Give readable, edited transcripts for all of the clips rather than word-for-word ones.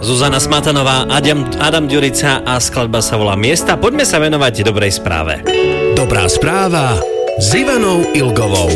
Zuzana Smatanová, Adam Ďurica a skladba sa volá Miesta. Poďme sa venovať dobrej správe. Dobrá správa s Ivanou Ilgovou.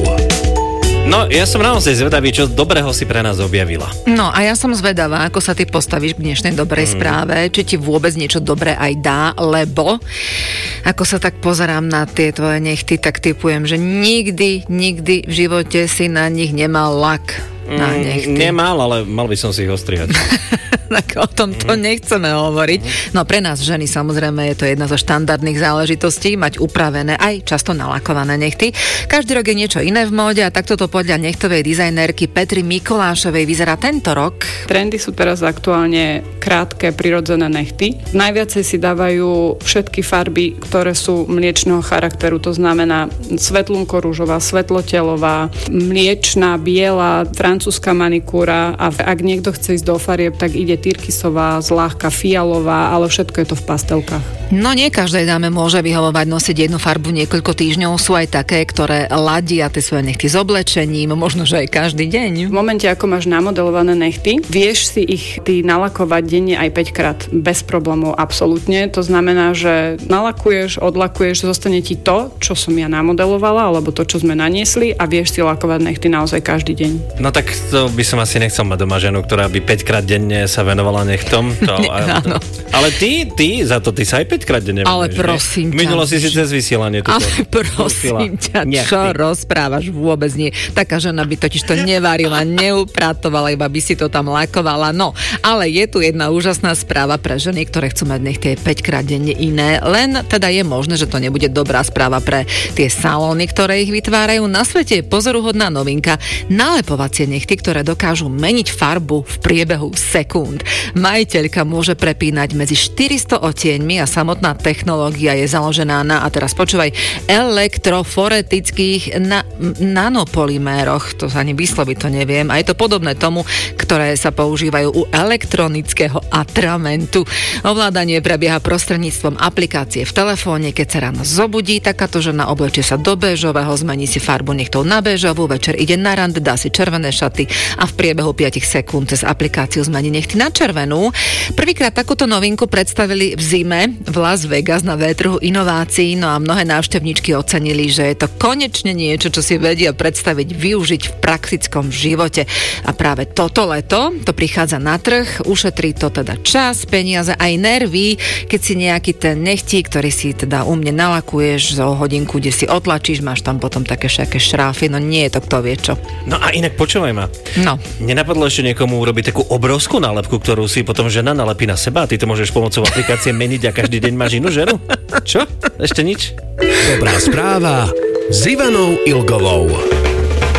No, ja som naozaj zvedavý, čo dobrého si pre nás objavila. No a ja som zvedavá, ako sa ty postavíš k dnešnej dobrej správe, či ti vôbec niečo dobré aj dá, lebo ako sa tak pozerám na tie tvoje nechty, tak typujem, že nikdy v živote si na nich nemal lak na nechty. Nemal, ale mal by som si ich ostrihať. Tak o tom to nechceme hovoriť. No pre nás ženy samozrejme je to jedna zo štandardných záležitostí, mať upravené aj často nalakované nechty. Každý rok je niečo iné v móde a takto to podľa nechtovej dizajnérky Petry Mikolášovej vyzerá tento rok. Trendy sú teraz aktuálne krátke, prirodzené nechty. Najviacej si dávajú všetky farby, ktoré sú mliečného charakteru, to znamená svetlunko-rúžová, svetlotelová, mliečná, biela, francúzska manikúra a ak niekto chce ísť do farieb, tak ide tyrkysová, zľahka fialová, ale všetko je to v pastelkách. No nie každej dáme môže vyhovovať nosiť jednu farbu niekoľko týždňov. Sú aj také, ktoré ladia tie svoje nechty s oblečením, možno, že aj každý deň. V momente, ako máš namodelované nechty, vieš si ich ty nalakovať denne aj 5 krát bez problémov, absolútne. To znamená, že nalakuješ, odlakuješ, zostane ti to, čo som ja namodelovala, alebo to, čo sme naniesli a vieš si lakovať nechty naozaj každý deň. No tak to by som asi nechcel mať doma ženu, ktorá by 5 krát denne sa venovala nechtom. Ale ty sa aj 5 krát denne venuješ. Ale prosím ťa. Minulo si cez vysielanie. Ale prosím ťa, čo rozprávaš? Vôbec nie. Taká žena by totiž to nevarila, neupratovala, iba by si to tam lakovala. No, ale je tu jedna úžasná správa pre ženy, ktoré chcú mať nechty 5 krát denne iné. Len teda je možné, že to nebude dobrá správa pre tie salóny, ktoré ich vytvárajú. Na svete je pozoruhodná novinka. Nalepovacie nechty, ktoré dokážu meniť farbu v priebehu sekúnd. Majiteľka môže prepínať medzi 400 odtieňmi a samotná technológia je založená na, a teraz počúvaj, elektroforetických nanopolyméroch. To ani vysloviť to neviem. A je to podobné tomu, ktoré sa používajú u elektronického atramentu. Ovládanie prebieha prostredníctvom aplikácie v telefóne. Keď sa ráno zobudí, takáto žena oblečie sa do béžového, zmení si farbu nechtov na béžovú, večer ide na rande, dá si červené šaty a v priebehu 5 sekúnd cez aplikáciu zmení nechty na červenú. Prvýkrát takúto novinku predstavili v zime v Las Vegas na V-trhu inovácií, no a mnohé návštevníčky ocenili, že je to konečne niečo, čo si vedia predstaviť, využiť v praktickom živote. A práve toto leto to prichádza na trh, ušetrí to teda čas, peniaze aj nervy, keď si nejaký ten nechtík, ktorý si teda u mne nalakuješ za hodinku, kde si otlačíš, máš tam potom také všaké šráfy, no nie je to kto vie čo. No a inak počúvaj ma. No. Nenapadlo ešte niekomu urobiť takú obrovskú nálepku, ktorú si potom žena nalepí na seba a ty to môžeš pomocou aplikácie meniť a každý deň máš inú ženu? Čo? Ešte nič? Dobrá správa s Ivanou Ilgovou.